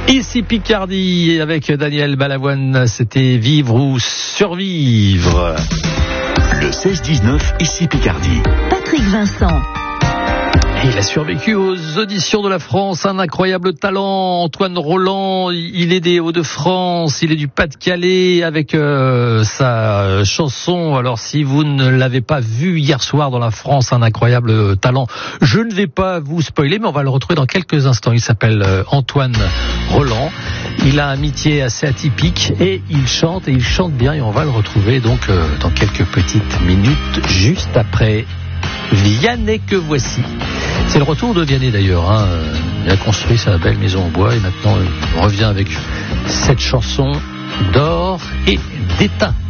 Ici Picardie avec Daniel Balavoine, c'était Vivre ou Survivre. Le 16-19, ici Picardie. Patrick Vincent. Il a survécu aux auditions de la France, un incroyable talent. Antoine Roland, il est des Hauts-de-France, il est du Pas-de-Calais avec sa chanson. Alors si vous ne l'avez pas vu hier soir dans la France, un incroyable talent, je ne vais pas vous spoiler, mais on va le retrouver dans quelques instants. Il s'appelle Antoine Roland. Il a un métier assez atypique et il chante bien et on va le retrouver donc dans quelques petites minutes juste après Vianney que voici. C'est le retour de Vianney d'ailleurs. Il a construit sa belle maison en bois et maintenant il revient avec cette chanson d'or et d'étain.